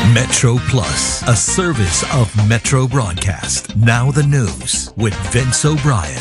Metro Plus, a service of Metro Broadcast. Now the news with Vince O'Brien.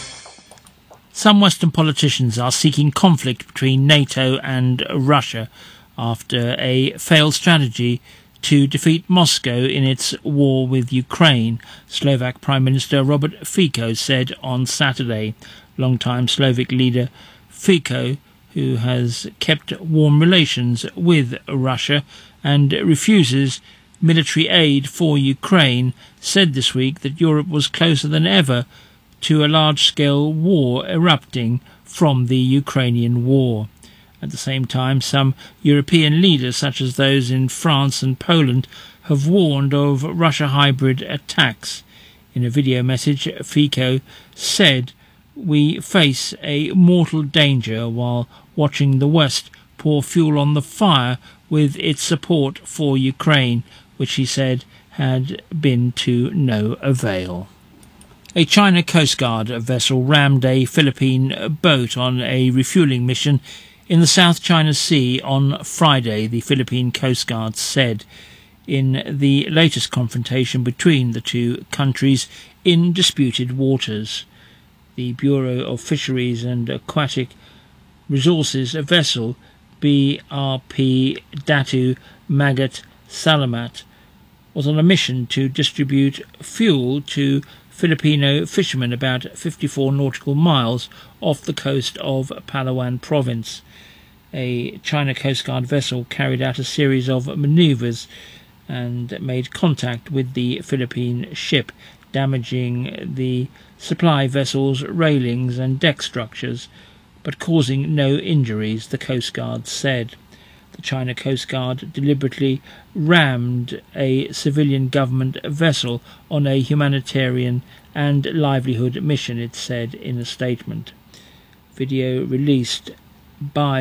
Some Western politicians are seeking conflict between NATO and Russia after a failed strategy to defeat Moscow in its war with Ukraine, Slovak Prime Minister Robert Fico said on Saturday. Longtime Slovak leader Fico, who has kept warm relations with Russia and refuses military aid for Ukraine, said this week that Europe was closer than ever to a large-scale war erupting from the Ukrainian war. At the same time, some European leaders, such as those in France and Poland, have warned of Russia hybrid attacks. In a video message, Fico said, "We face a mortal danger while watching the West pour fuel on the fire with its support for Ukraine," which he said had been to no avail. A China Coast Guard vessel rammed a Philippine boat on a refuelling mission in the South China Sea on Friday, the Philippine Coast Guard said, in the latest confrontation between the two countries in disputed waters. The Bureau of Fisheries and Aquatic Resources vessel BRP Datu Magat Salamat was on a mission to distribute fuel to Filipino fishermen about 54 nautical miles off the coast of Palawan province. A China Coast Guard vessel carried out a series of manoeuvres and made contact with the Philippine ship, damaging the supply vessel's railings and deck structures, but causing no injuries, the Coast Guard said. The China Coast Guard deliberately rammed a civilian government vessel on a humanitarian and livelihood mission, it said in a statement. Video released by